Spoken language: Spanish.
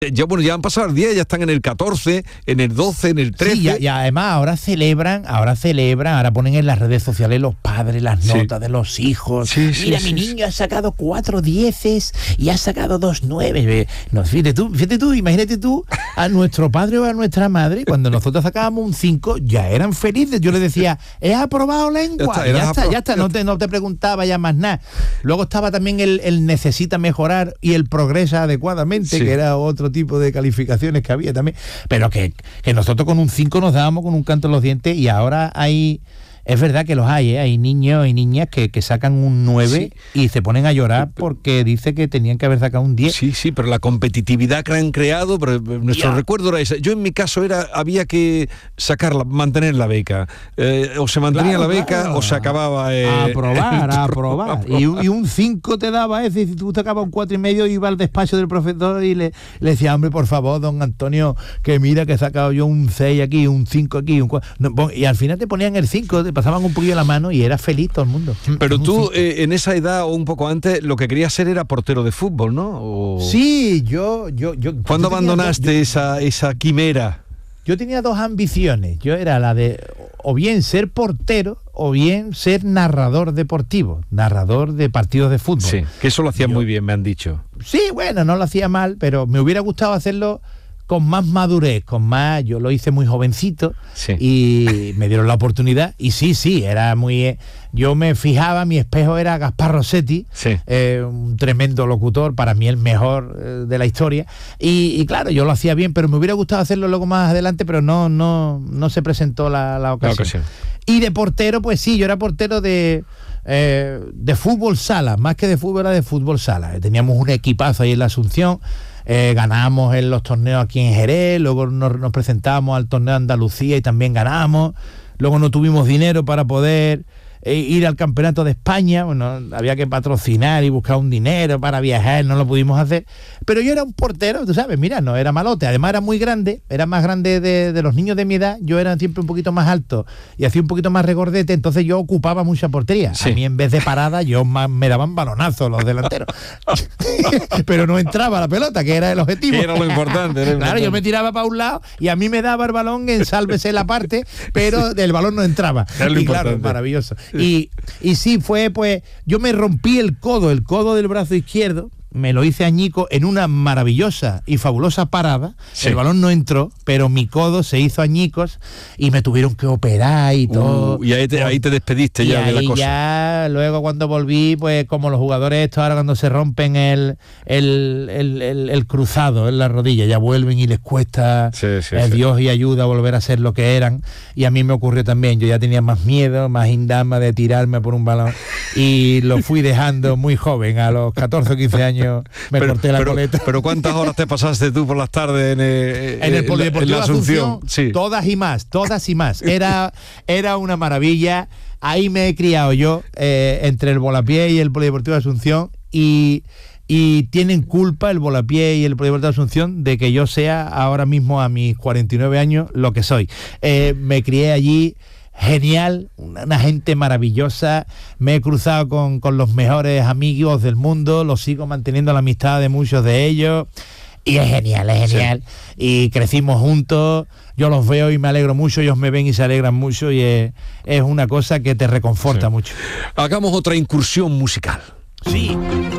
Ya han pasado el 10, ya están en el 14, en el 12, en el 13. Sí, y además ahora celebran, ahora ponen en las redes sociales los padres las notas de los hijos. Mira, mi niño ha sacado 4 10 y ha sacado 2 9. No, fíjate tú, imagínate tú a nuestro padre o a nuestra madre, cuando nosotros sacábamos un 5, ya eran felices. Yo les decía, ¿has aprobado lengua? Ya está, no te preguntaba ya más nada. Luego estaba también el necesita mejorar y el progresa adecuadamente, que era otro tipo de calificaciones que había también, pero que nosotros con un 5 nos dábamos con un canto en los dientes, y ahora es verdad que los hay niños y niñas que sacan un 9 y se ponen a llorar porque dice que tenían que haber sacado un 10. Sí, pero la competitividad que han creado, pero nuestro recuerdo era ese. Yo en mi caso había que mantener la beca. O se mantenía la beca o se acababa... a aprobar. Y un 5 te daba ese, y si tú sacabas un 4,5 iba al despacho del profesor y le decía, hombre, por favor, don Antonio, que mira que he sacado yo un 6 aquí, un 5 aquí, un 4. No, y al final te ponían el 5, te pasaban un poquillo la mano y era feliz todo el mundo. Pero tú, en esa edad o un poco antes, lo que querías ser era portero de fútbol, ¿no? Sí, yo ¿Cuándo abandonaste esa quimera? Yo tenía 2 ambiciones. Yo era la de o bien ser portero o bien ser narrador deportivo, narrador de partidos de fútbol. Sí, que eso lo hacías muy bien, me han dicho. Sí, bueno, no lo hacía mal, pero me hubiera gustado hacerlo con más madurez, yo lo hice muy jovencito y me dieron la oportunidad y sí, era muy... Yo me fijaba, mi espejo era Gaspar Rossetti, un tremendo locutor, para mí el mejor de la historia, y claro, yo lo hacía bien, pero me hubiera gustado hacerlo luego más adelante, pero no se presentó la ocasión. Y de portero, pues sí, yo era portero de fútbol sala, más que de fútbol, era de fútbol sala. Teníamos un equipazo ahí en la Asunción. Ganamos en los torneos aquí en Jerez, luego nos presentábamos al torneo de Andalucía y también ganamos. Luego no tuvimos dinero para poder ir al campeonato de España, bueno, había que patrocinar y buscar un dinero para viajar, no lo pudimos hacer, pero yo era un portero, tú sabes, mira, no era malote, además era muy grande, era más grande de los niños de mi edad, yo era siempre un poquito más alto y hacía un poquito más regordete, entonces yo ocupaba mucha portería, a mí en vez de parada me daban balonazos los delanteros, pero no entraba la pelota, que era el objetivo. Era lo importante. Claro, yo me tiraba para un lado y a mí me daba el balón en sálvese la parte, pero el balón no entraba. Y claro, maravilloso. Y sí, fue pues, yo me rompí el codo del brazo izquierdo, me lo hice añico en una maravillosa y fabulosa parada. El balón no entró, pero mi codo se hizo añicos y me tuvieron que operar y todo. Y ahí te despediste ya de la cosa. Ya luego cuando volví, pues como los jugadores estos ahora cuando se rompen el cruzado en la rodilla, ya vuelven y les cuesta Dios y ayuda a volver a ser lo que eran. Y a mí me ocurrió también, yo ya tenía más miedo, más indama de tirarme por un balón y lo fui dejando muy joven, a los 14 o 15 años. Corté la coleta. Pero ¿cuántas horas te pasaste tú por las tardes en el Polideportivo de Asunción? Sí. Todas y más. Era una maravilla. Ahí me he criado yo, entre el Volapié y el Polideportivo de Asunción, y tienen culpa el Volapié y el Polideportivo de Asunción de que yo sea ahora mismo, a mis 49 años, lo que soy. Me crié allí. Genial, una gente maravillosa, me he cruzado con los mejores amigos del mundo, los sigo manteniendo la amistad de muchos de ellos y es genial. Y crecimos juntos, yo los veo y me alegro mucho, ellos me ven y se alegran mucho y es una cosa que te reconforta mucho. Hagamos otra incursión musical. Sí.